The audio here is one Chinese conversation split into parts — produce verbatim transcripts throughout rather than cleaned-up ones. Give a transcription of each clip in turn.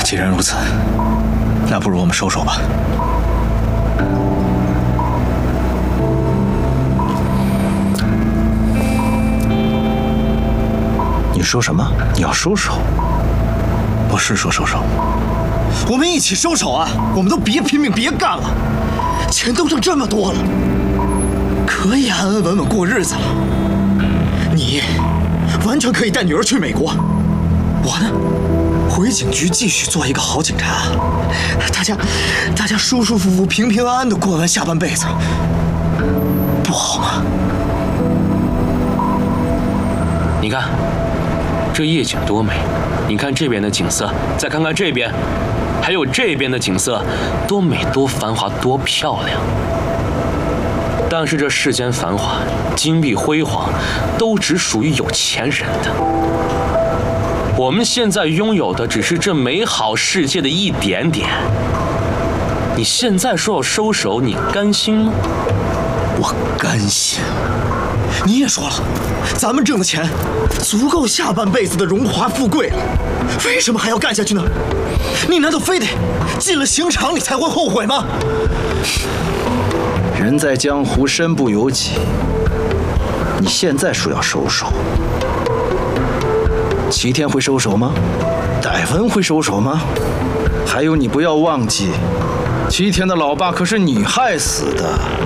既然如此，那不如我们收手吧。 你说什么？你要收手？ 不是说收手，我们一起收手啊！我们都别拼命，别干了，钱都挣这么多了，可以安安稳稳过日子了。你完全可以带女儿去美国，我呢，回警局继续做一个好警察。大家，大家舒舒服服、平平安安的过完下半辈子，不好吗？ 你看，这夜景多美！你看这边的景色，再看看这边，还有这边的景色，多美、多繁华、多漂亮。但是这世间繁华、金碧辉煌，都只属于有钱人的。我们现在拥有的只是这美好世界的一点点。你现在说要收手，你甘心吗？ 我甘心。你也说了，咱们挣的钱足够下半辈子的荣华富贵了，为什么还要干下去呢？你难道非得进了刑场你才会后悔吗？ 人在江湖身不由己，你现在说要收手，齐天会收手吗？戴文会收手吗？还有，你不要忘记，齐天的老爸可是你害死的。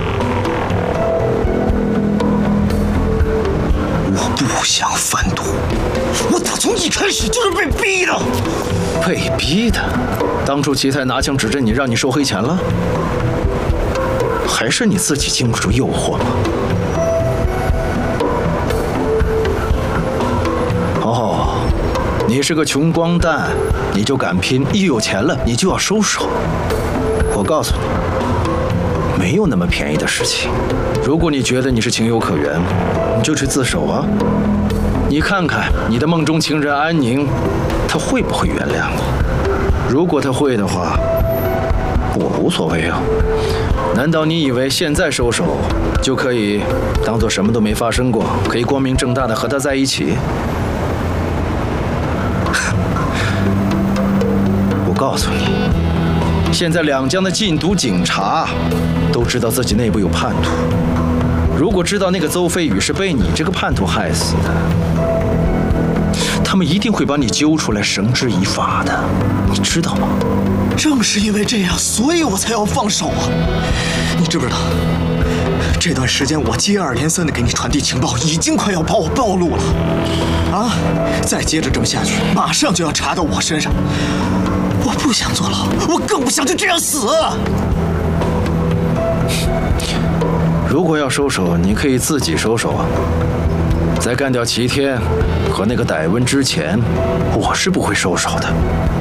我不想贩毒，我打从一开始就是被逼的。 被逼的？当初齐泰拿枪指着你，让你收黑钱了？还是你自己经不住诱惑吗？哦，你是个穷光蛋，你就敢拼，一有钱了你就要收手。我告诉你，没有那么便宜的事情。如果你觉得你是情有可原，你就去自首啊！你看看你的梦中情人安宁，他会不会原谅你？如果他会的话，我无所谓啊。难道你以为现在收手就可以当做什么都没发生过，可以光明正大的和他在一起？我告诉你，现在两江的禁毒警察都知道自己内部有叛徒，如果知道那个邹飞宇是被你这个叛徒害死的，他们一定会把你揪出来绳之以法的，你知道吗？ 正是因为这样，所以我才要放手啊！你知不知道，这段时间我接二连三的给你传递情报，已经快要把我暴露了啊！再接着这么下去，马上就要查到我身上。我不想坐牢，我更不想就这样死。 如果要收手，你可以自己收手啊。在干掉齐天和那个戴文之前，我是不会收手的。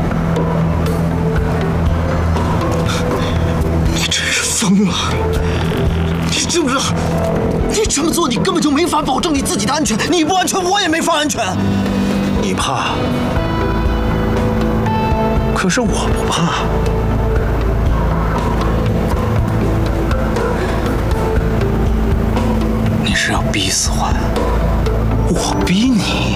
你真是疯了！你知不知道，你这么做，你根本就没法保证你自己的安全，你不安全，我也没法安全。 你怕，可是我不怕。 你是要逼死我？ 我逼你？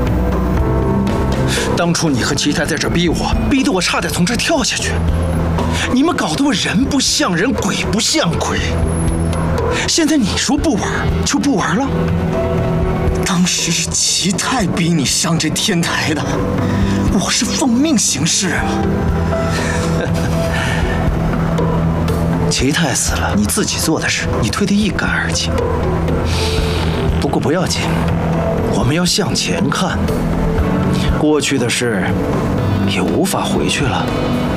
当初你和齐泰在这逼我，逼得我差点从这跳下去。你们搞得我人不像人，鬼不像鬼。现在你说不玩就不玩了？ 当时是齐泰逼你上这天台的，我是奉命行事啊。 齐泰死了，你自己做的事，你推得一干二净。不过不要紧，我们要向前看，过去的事也无法回去了。